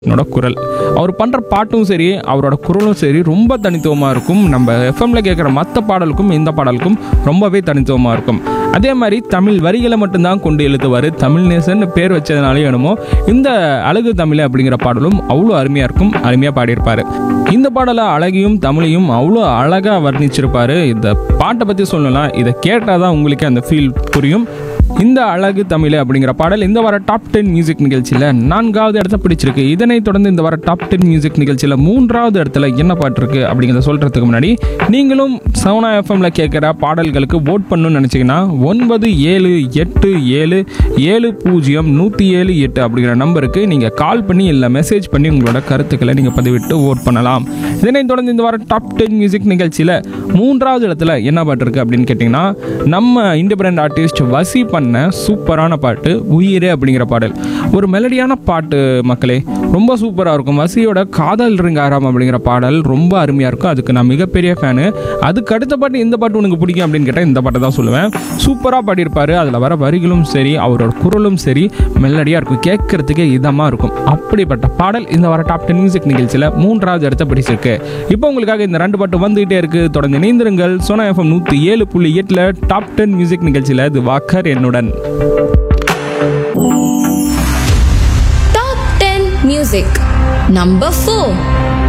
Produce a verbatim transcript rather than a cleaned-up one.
என்னோட குரல். அவர் பண்ணுற பாட்டும் சரி, அவரோட குரலும் சரி ரொம்ப தனித்துவமாக இருக்கும். நம்ம எஃப்எம்ல கேட்குற மற்ற பாடலுக்கும் இந்த பாடலுக்கும் ரொம்பவே தனித்துவமாக இருக்கும். அதே மாதிரி தமிழ் வரிகளை மட்டும்தான் கொண்டு எழுதுவார். தமிழ் நேசன் பேர் வச்சதுனாலே என்னமோ இந்த அழகு தமிழ் அப்படிங்கிற பாடலும் அவ்வளோ அருமையாக இருக்கும். அருமையாக பாடியிருப்பார். இந்த பாடலை அழகையும் தமிழையும் அவ்வளோ அழகாக வர்ணிச்சிருப்பார். இந்த பாட்டை பற்றி சொல்லலாம், இதை கேட்டால் தான் உங்களுக்கு அந்த ஃபீல் புரியும். இந்த அழகு தமிழ் அப்படிங்கிற பாடல் இந்த வார டாப் டென் மியூசிக் நிகழ்ச்சியில் நான்காவது இடத்த பிடிச்சிருக்கு. இதனைத் தொடர்ந்து இந்த வார டாப் டென் மியூசிக் நிகழ்ச்சியில் மூன்றாவது இடத்துல என்ன பாட்டு இருக்கு அப்படிங்கிறத சொல்கிறதுக்கு முன்னாடி நீங்களும் சவுனா எஃப்எம்ல கேட்குற பாடல்களுக்கு ஓட் பண்ணணும்னு நினச்சிங்கன்னா ஒன்பது ஏழு எட்டு ஏழு ஏழு பூஜ்ஜியம் நூற்றி ஏழு எட்டு அப்படிங்கிற நம்பருக்கு நீங்கள் கால் பண்ணி இல்லை மெசேஜ் பண்ணி உங்களோட கருத்துக்களை நீங்கள் பதிவிட்டு ஓட் பண்ணலாம். இதனைத் தொடர்ந்து இந்த வார டாப் டென் மியூசிக் நிகழ்ச்சியில் மூன்றாவது இடத்துல என்ன பாட்டு இருக்கு அப்படின்னு கேட்டிங்கன்னா, நம்ம இண்டிபெண்டன்ட் ஆர்டிஸ்ட் வசி பண்ண சூப்பரான பாட்டு உயிரே அப்படிங்கிற பாடல். ஒரு மெலடியான பாட்டு மக்களே, ரொம்ப சூப்பராக இருக்கும். வசியோட காதல் ரிங்காரம் அப்படிங்கிற பாடல் ரொம்ப அருமையாக இருக்கும். அதுக்கு நான் மிகப்பெரிய ஃபேனு. அதுக்கு அடுத்த பாட்டு இந்த பாட்டு உனக்கு பிடிக்கும் அப்படின்னு கேட்டால் இந்த பாட்டை தான் சொல்லுவேன். சூப்பராக பாடியிருப்பார். அதில் வர வரிகளும் சரி, அவரோட குரலும் சரி மெலடியாக இருக்கும், கேட்கறதுக்கே இதமாக இருக்கும். அப்படிப்பட்ட பாடல் இந்த வார டாப் டென் மியூசிக் நிகழ்ச்சியில் மூன்றாவது இடத்த பிடிச்சிருக்கு. இப்போ உங்களுக்காக இந்த ரெண்டு பாட்டு வந்துகிட்டே இருக்கு. தொடர்ந்து இணைந்திருங்கள். சோனா எஃப்எம் நூற்றி ஏழு புள்ளி எட்டில் டாப் டென் மியூசிக் நிகழ்ச்சியில் இது வாக்கர் என்னுடன். Top ten Music Number four.